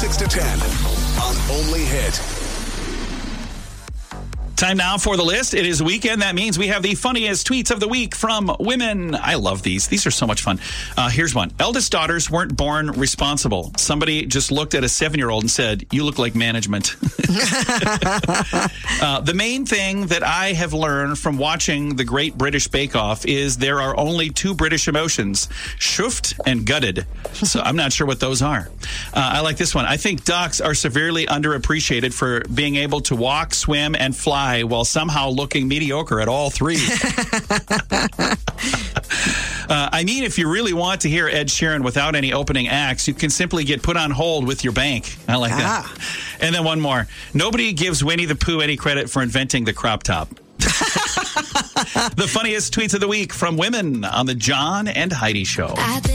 6 to 10 on Only Hit. Time now for the list. It is weekend. That means we have the funniest tweets of the week from women. I love these. These are so much fun. Here's one. Eldest daughters weren't born responsible. Somebody just looked at a 7-year-old and said, "You look like management." The main thing that I have learned from watching the Great British Bake Off is there are only two British emotions, shoofed and gutted. So I'm not sure what those are. I like this one. I think ducks are severely underappreciated for being able to walk, swim, and fly while somehow looking mediocre at all three. I mean, if you really want to hear Ed Sheeran without any opening acts, you can simply get put on hold with your bank. I like that. And then one more. Nobody gives Winnie the Pooh any credit for inventing the crop top. The funniest tweets of the week from women on the John and Heidi Show.